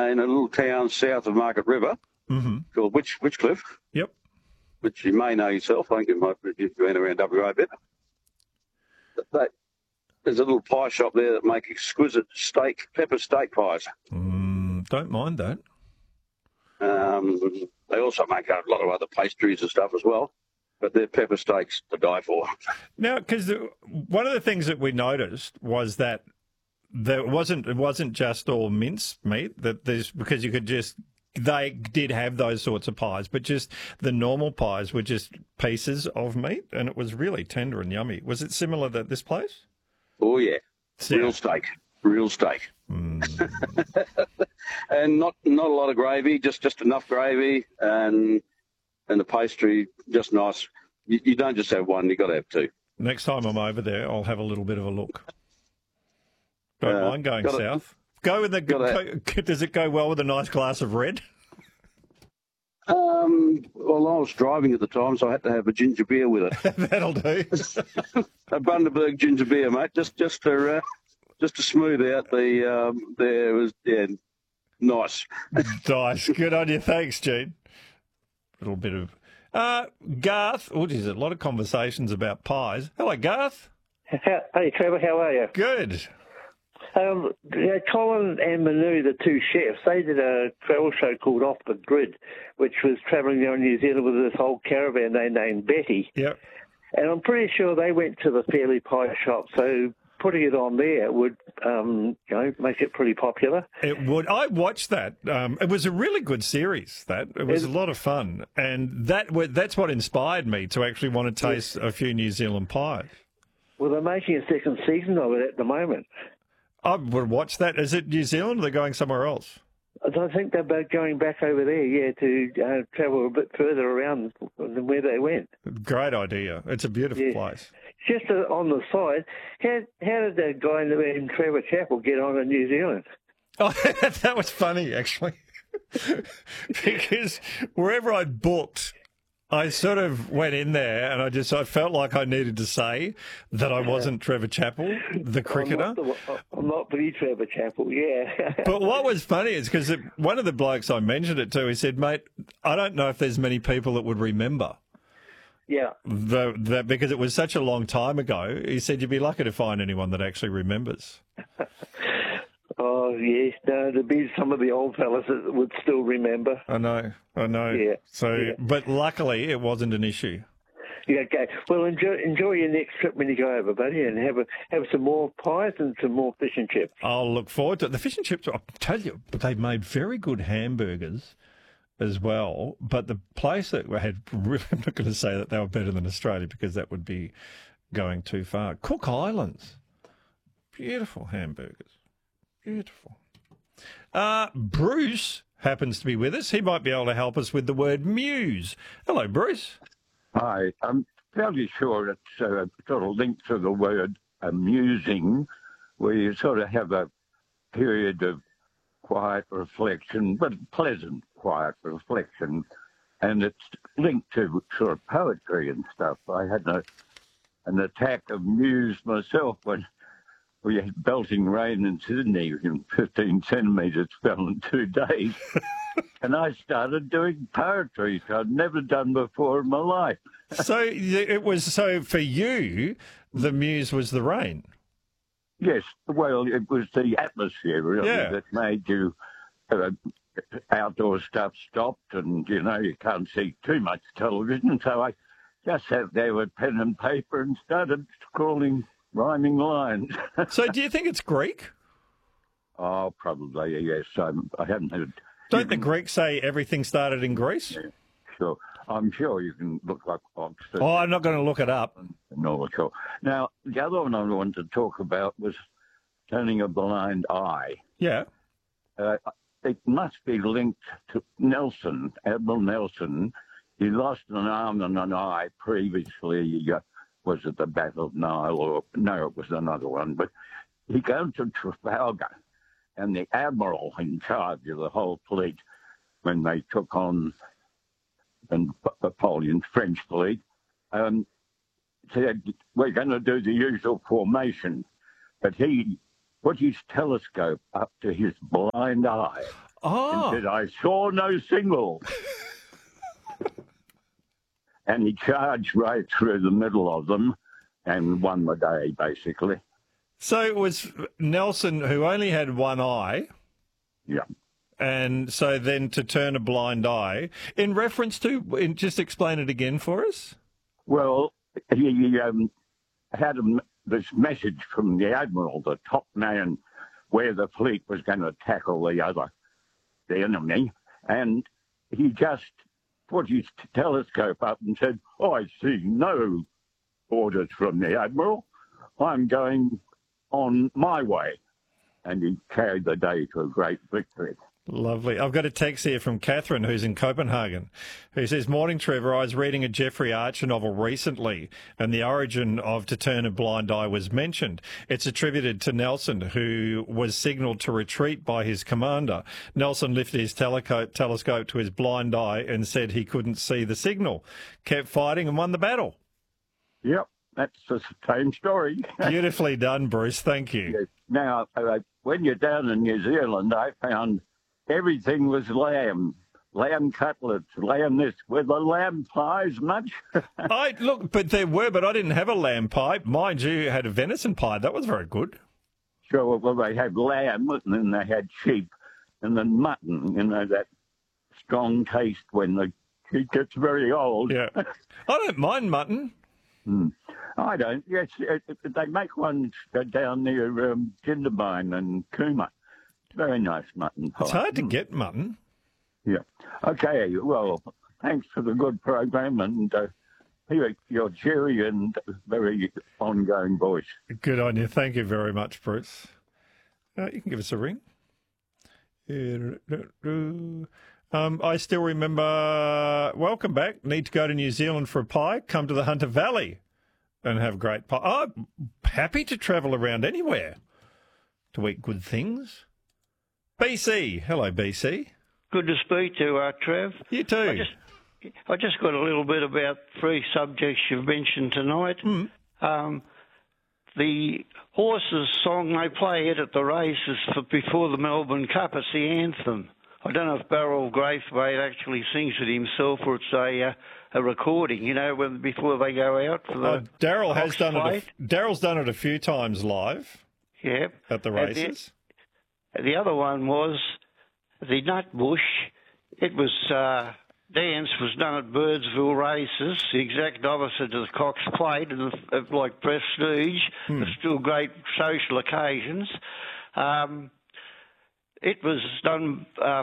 in a little town south of Market River called Witchcliffe. Yep. Which you may know yourself. I think you might have been around WA a bit. There's a little pie shop there that make exquisite pepper steak pies. Don't mind that. They also make a lot of other pastries and stuff as well, but their pepper steaks to die for. Now, because one of the things that we noticed was that it wasn't just all mince meat, because you could just. They did have those sorts of pies, but just the normal pies were just pieces of meat, and it was really tender and yummy. Was it similar at this place? Oh, yeah. Real steak. And not a lot of gravy, just enough gravy, and the pastry just nice. You don't just have one, you've got to have two. Next time I'm over there, I'll have a little bit of a look. Don't mind going south. Does it go well with a nice glass of red? Well, I was driving at the time, so I had to have a ginger beer with it. That'll do. A Bundaberg ginger beer, mate, just to smooth out the. There was nice. Nice, good on you. Thanks, Gene. A little bit of Garth. Oh, geez, a lot of conversations about pies. Hello, Garth. Hey, Trevor, how are you? Good. Colin and Manu, the two chefs, they did a travel show called Off the Grid, which was travelling around New Zealand with this whole caravan they named Betty. Yep. And I'm pretty sure they went to the Fairlie Pie shop, so putting it on there would, make it pretty popular. It would. I watched that. It was a really good series. It was a lot of fun, and that's what inspired me to actually want to taste a few New Zealand pies. Well, they're making a second season of it at the moment. I would watch that. Is it New Zealand or are they going somewhere else? I think they're going back over there, to travel a bit further around than where they went. Great idea. It's a beautiful place. Just on the side, how did that guy named Trevor Chappell get on in New Zealand? Oh, that was funny, actually. Because wherever I booked, I sort of went in there and I felt like I needed to say that I wasn't Trevor Chappell, the cricketer. I'm not the Trevor Chappell, yeah. But what was funny is because one of the blokes I mentioned it to, he said, mate, I don't know if there's many people that would remember. Yeah. Because it was such a long time ago. He said you'd be lucky to find anyone that actually remembers. Oh, yes. No, there'd be some of the old fellas that would still remember. I know. Yeah. But luckily, it wasn't an issue. Yeah, okay. Well, enjoy your next trip when you go over, buddy, and have some more pies and some more fish and chips. I'll look forward to it. The fish and chips, I'll tell you, but they made very good hamburgers as well. But the place that we had, really, I'm not going to say that they were better than Australia because that would be going too far. Cook Islands, beautiful hamburgers. Beautiful. Bruce happens to be with us. He might be able to help us with the word muse. Hello, Bruce. Hi. I'm fairly sure it's sort of linked to the word amusing, where you sort of have a period of quiet reflection, but pleasant quiet reflection, and it's linked to sort of poetry and stuff. I had an attack of muse myself when we had belting rain in Sydney, and 15 centimetres fell in 2 days. And I started doing poetry I'd never done before in my life. So for you, the muse was the rain? Yes, well, it was the atmosphere, really, that made you outdoor stuff stopped, and, you can't see too much television. So I just sat there with pen and paper and started scrawling rhyming lines. So do you think it's Greek? Oh, probably, yes. I haven't heard. Don't the Greeks say everything started in Greece? Yeah, sure. I'm sure you can look like Oxford. Oh, I'm not going to look it up. No, sure. Now, the other one I wanted to talk about was turning a blind eye. Yeah. It must be linked to Nelson, Admiral Nelson. He lost an arm and an eye previously. Was it the Battle of Nile? Or no, it was another one. But he goes to Trafalgar, and the admiral in charge of the whole fleet, when they took on Napoleon's French fleet, said, we're going to do the usual formation. But he put his telescope up to his blind eye. Oh, Said, I saw no signal. And he charged right through the middle of them and won the day, basically. so it was Nelson who only had one eye, Yeah. and so then to turn a blind eye. In reference to, just explain it again for us. Well, he had this message from the Admiral, the top man, where the fleet was going to tackle the enemy, and he just put his telescope up and said, I see no orders from the Admiral. I'm going on my way. And he carried the day to a great victory. Lovely. I've got a text here from Catherine, who's in Copenhagen, who says, Morning, Trevor. I was reading a Jeffrey Archer novel recently, and the origin of To Turn a Blind Eye was mentioned. It's attributed to Nelson, who was signalled to retreat by his commander. Nelson lifted his telescope to his blind eye and said he couldn't see the signal, kept fighting and won the battle. Yep, that's the same story. Beautifully done, Bruce. Thank you. Yes. Now, when you're down in New Zealand, I found everything was lamb cutlets, lamb this. Were the lamb pies much? But I didn't have a lamb pie. Mind you, had a venison pie. That was very good. Sure, well, they had lamb, and then they had sheep, and then mutton, that strong taste when the sheep gets very old. Yeah. I don't mind mutton. I don't. Yes, they make one down near Jindabyne and Cooma. Very nice mutton pie. It's hard to get mutton. Yeah. Okay, well, thanks for the good program, and your cheery and very ongoing voice. Good on you. Thank you very much, Bruce. You can give us a ring. I still remember, welcome back. Need to go to New Zealand for a pie. Come to the Hunter Valley and have great pie. I'm happy to travel around anywhere to eat good things. BC. Hello, BC. Good to speak to Trev. You too. I just got a little bit about three subjects you've mentioned tonight. The horses song, they play it at the races before the Melbourne Cup. It's the anthem. I don't know if Beryl Graithwaite actually sings it himself or it's a recording, before they go out for the Daryl has done plate. Daryl's done it a few times live. Yeah. At the races. The other one was the Nutbush. It was dance was done at Birdsville races, the exact opposite of the Cox Plate, and like prestige. There's still great social occasions. It was done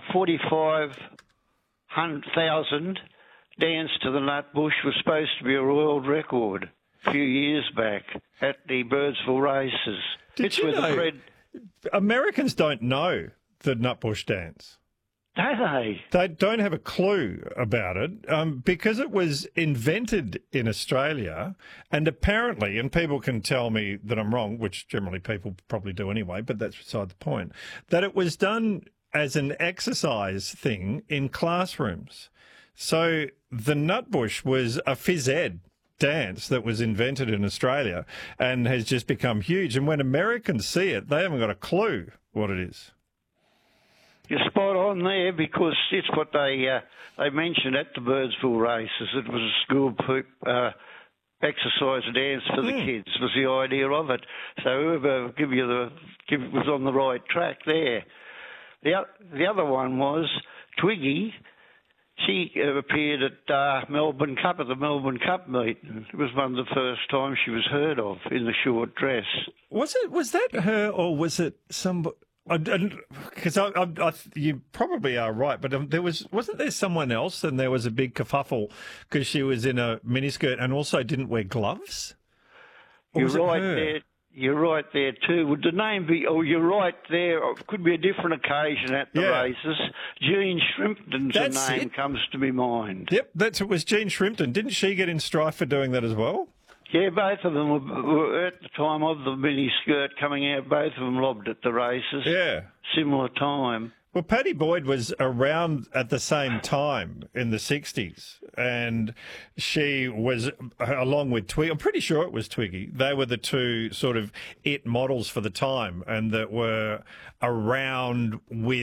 45,000 dance to the Nutbush was supposed to be a world record a few years back at the Birdsville races. Did you know Americans don't know the Nutbush dance? Don't they? They don't have a clue about it because it was invented in Australia, and apparently, and people can tell me that I'm wrong, which generally people probably do anyway, but that's beside the point, that it was done as an exercise thing in classrooms. So the Nutbush was a phys ed dance that was invented in Australia and has just become huge. And when Americans see it, they haven't got a clue what it is. You're spot on there because it's what they mentioned at the Birdsville races. It was a school exercise dance for the kids was the idea of it. So whoever was on the right track there. The other one was Twiggy. She appeared at the Melbourne Cup meeting. It was one of the first times she was heard of in the short dress. Was that her or was it somebody? Because you probably are right, but wasn't there someone else and there was a big kerfuffle because she was in a miniskirt and also didn't wear gloves? You're right there. You're right there too. Would the name be? Oh, you're right there. It could be a different occasion at the races. Jean Shrimpton's name comes to my mind. Yep, it was Jean Shrimpton. Didn't she get in strife for doing that as well? Yeah, both of them were at the time of the mini skirt coming out. Both of them lobbed at the races. Yeah, similar time. Well, Paddy Boyd was around at the same time in the 60s, and she was, along with Twiggy, I'm pretty sure it was Twiggy, they were the two sort of it models for the time and that were around with